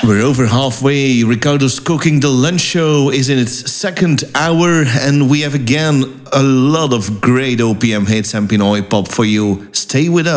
We're over halfway. Ricardo's Cooking the Lunch Show is in its second hour, and we have again a lot of great OPM hits and Pinoy pop for you. Stay with us.